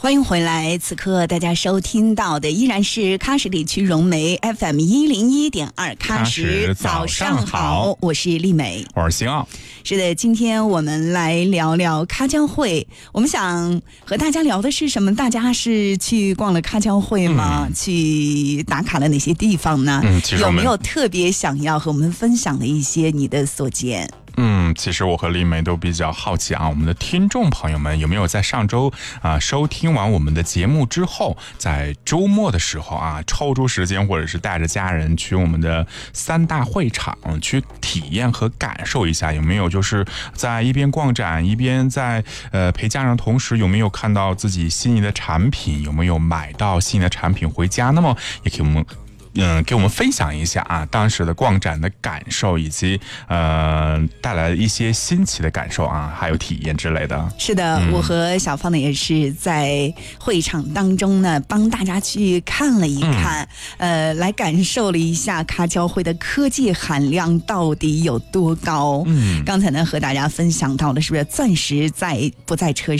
欢迎回来，此刻大家收听到的依然是喀什地区融媒 FM101.2喀什早上好，我是丽美， 我是邢傲。 是的，今天我们来聊聊咖交会。我们想和大家聊的是什么？大家是去逛了咖交会吗？去打卡了哪些地方呢？有没有特别想要和我们分享的一些你的所见？ 其实我和丽梅都比较好奇啊，我们的听众朋友们有没有在上周收听完我们的节目之后，在周末的时候抽出时间或者是带着家人去我们的三大会场去体验和感受一下？有没有就是在一边逛展一边在陪家人同时，有没有看到自己心仪的产品？有没有买到心仪的产品回家？那么也可以给我们分享一下当时的逛展的感受，以及带来一些新奇的感受还有体验之类的。 是的，我和小芳呢也是在会场当中呢帮大家去看了一看，来感受了一下咖交会的科技含量到底有多高。刚才呢和大家分享到的是不是钻石不在车